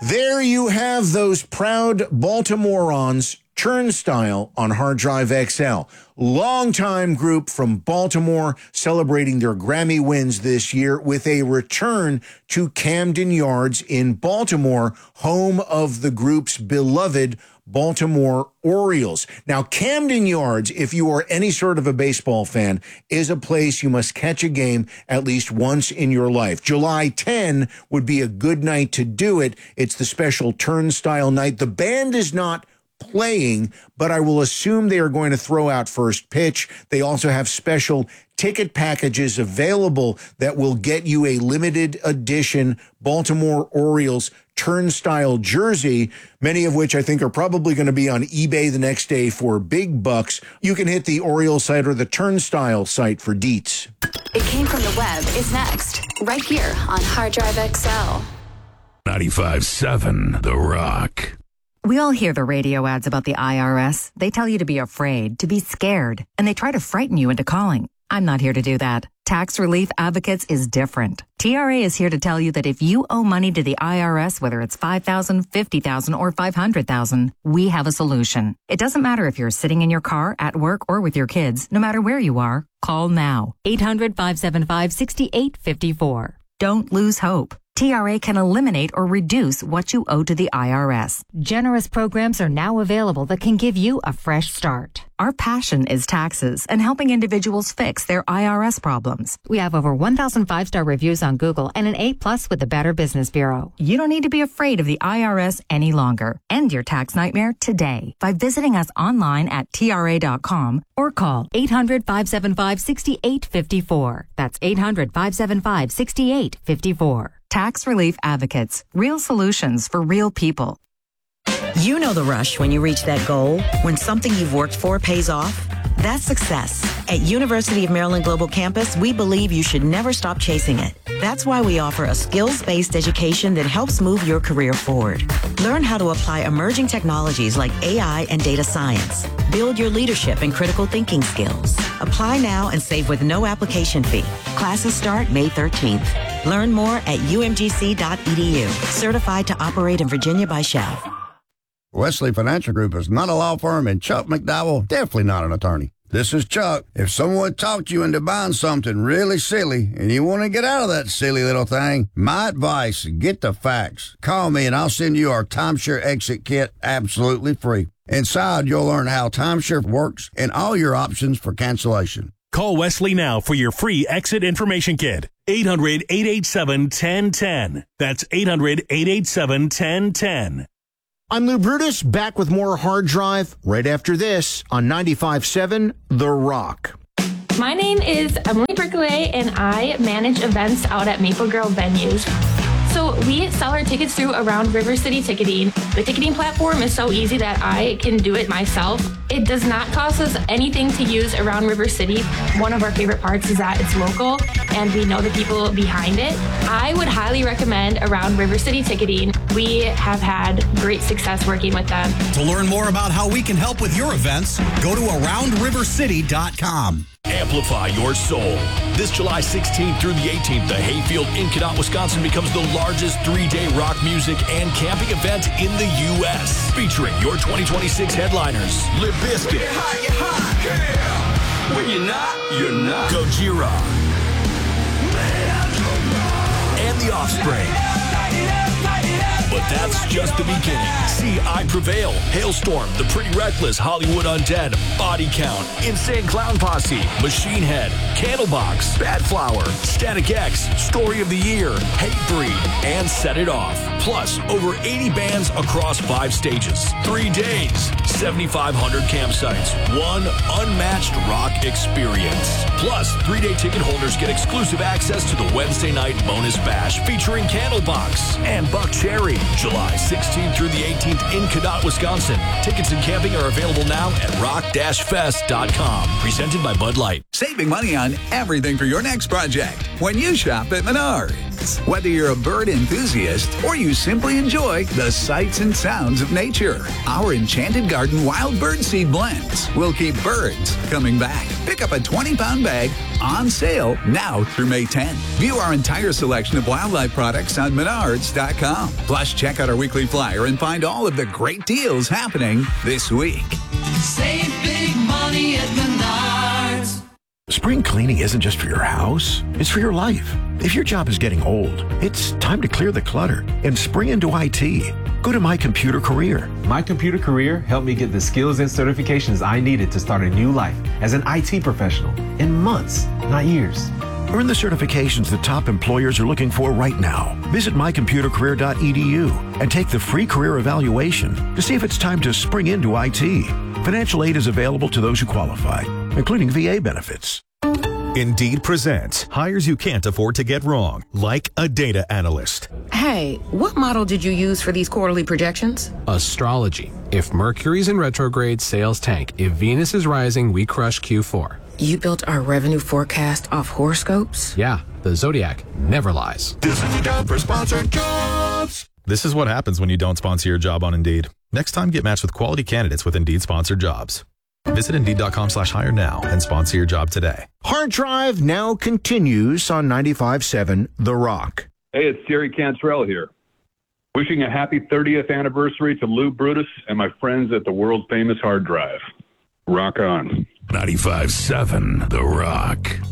There you have those proud Baltimoreans, Turnstile on Hard Drive XL. Longtime group from Baltimore celebrating their Grammy wins this year with a return to Camden Yards in Baltimore, home of the group's beloved Baltimore Orioles. Now, Camden Yards, if you are any sort of a baseball fan, is a place you must catch a game at least once in your life. July 10 would be a good night to do it. It's the special Turnstile night. The band is not playing, but I will assume they are going to throw out first pitch. They also have special ticket packages available that will get you a limited edition Baltimore Orioles Turnstile jersey, many of which I think are probably going to be on eBay the next day for big bucks. You can hit the Orioles site or the Turnstile site for deets. It Came From the Web is next, right here on Hard Drive XL. 95.7 The Rock. We all hear the radio ads about the IRS. They tell you to be afraid, to be scared, and they try to frighten you into calling. I'm not here to do that. Tax Relief Advocates is different. TRA is here to tell you that if you owe money to the IRS, whether it's $5,000, $50,000, or $500,000, we have a solution. It doesn't matter if you're sitting in your car, at work, or with your kids. No matter where you are, call now. 800-575-6854. Don't lose hope. TRA can eliminate or reduce what you owe to the IRS. Generous programs are now available that can give you a fresh start. Our passion is taxes and helping individuals fix their IRS problems. We have over 1,000 5-star reviews on Google and an A+ with the Better Business Bureau. You don't need to be afraid of the IRS any longer. End your tax nightmare today by visiting us online at TRA.com or call 800-575-6854. That's 800-575-6854. Tax Relief Advocates. Real solutions for real people. You know the rush when you reach that goal, when something you've worked for pays off. That's success. At University of Maryland Global Campus, we believe you should never stop chasing it. That's why we offer a skills-based education that helps move your career forward. Learn how to apply emerging technologies like AI and data science. Build your leadership and critical thinking skills. Apply now and save with no application fee. Classes start May 13th. Learn more at umgc.edu. Certified to operate in Virginia by Shell. Wesley Financial Group is not a law firm, and Chuck McDowell definitely not an attorney. This is Chuck. If someone talked you into buying something really silly and you want to get out of that silly little thing, my advice, get the facts. Call me and I'll send you our timeshare exit kit absolutely free. Inside, you'll learn how timeshare works and all your options for cancellation. Call Wesley now for your free exit information kit. 800-887-1010. That's 800-887-1010. I'm Lou Brutus, back with more Hard Drive right after this on 95.7 The Rock. My name is Emily Berkeley, and I manage events out at Maple Grove Venues. So we sell our tickets through Around River City Ticketing. The ticketing platform is so easy that I can do it myself. It does not cost us anything to use Around River City. One of our favorite parts is that it's local and we know the people behind it. I would highly recommend Around River City Ticketing. We have had great success working with them. To learn more about how we can help with your events, go to AroundRiverCity.com. Amplify your soul. This July 16th through the 18th, the Hayfield in Cadott, Wisconsin becomes the largest 3-day rock music and camping event in the U.S. Featuring your 2026 headliners, Limp Bizkit. Get high, yeah. When you're not, you're not. Gojira. And The Offspring. But that's just the beginning. See I Prevail, Hailstorm, The Pretty Reckless, Hollywood Undead, Body Count, Insane Clown Posse, Machine Head, Candlebox, Bad Flower, Static X, Story of the Year, Hatebreed, and Set It Off. Plus, over 80 bands across 5 stages. 3 days, 7,500 campsites, one unmatched rock experience. Plus, 3-day ticket holders get exclusive access to the Wednesday night bonus bash featuring Candlebox and Buck Cherry. July 16th through the 18th in Cadott, Wisconsin. Tickets and camping are available now at rock-fest.com. Presented by Bud Light. Saving money on everything for your next project when you shop at Menards. blends. Whether you're a bird enthusiast or you simply enjoy the sights and sounds of nature, our Enchanted Garden Wild Birdseed blends will keep birds coming back. Pick up a 20-pound bag on sale now through May 10. View our entire selection of wildlife products on Menards.com. Plus, check out our weekly flyer and find all of the great deals happening this week. Save big money at Menards. Spring cleaning isn't just for your house, it's for your life. If your job is getting old, it's time to clear the clutter and spring into IT. Go to My Computer Career. My Computer Career helped me get the skills and certifications I needed to start a new life as an IT professional in months, not years. Earn the certifications that top employers are looking for right now. Visit mycomputercareer.edu and take the free career evaluation to see if it's time to spring into IT. Financial aid is available to those who qualify, including VA benefits. Indeed presents hires you can't afford to get wrong, like a data analyst. Hey, what model did you use for these quarterly projections? Astrology. If Mercury's in retrograde, sales tank. If Venus is rising, we crush Q4. You built our revenue forecast off horoscopes? Yeah, the Zodiac never lies. This is the job for sponsored jobs. This is what happens when you don't sponsor your job on Indeed. Next time, get matched with quality candidates with Indeed sponsored jobs. Visit Indeed.com/hire now and sponsor your job today. Hard Drive now continues on 95.7 The Rock. Hey, it's Terry Cantrell here. Wishing a happy 30th anniversary to Lou Brutus and my friends at the world famous Hard Drive. Rock on. 95.7 The Rock.